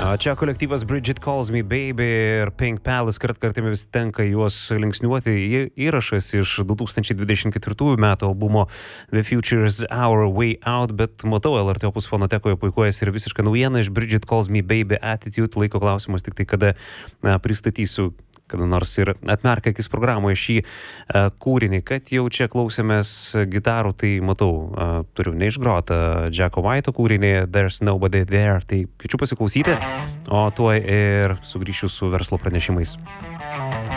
Čia kolektyvas Bridget Calls Me Baby ir Pink Palace kartkartėmis vis tenka juos linksniuoti. Įrašas iš 2024 metų albumo The Future's Our Way Out, bet matau LRT Opus fonotekoje puikuojasi ir visiška naujiena iš Bridget Calls Me Baby Attitude. Laiko klausimas tik tai, kada pristatysiu kada nors ir atmerk akis programoje šį kūrinį. Kad jau čia klausėmės gitarų, tai matau, turiu neišgrotą Jacko White'o kūrinį There's Nobody There, tai kviečiu pasiklausyti, o tuoj ir sugrįšiu su verslo pranešimais.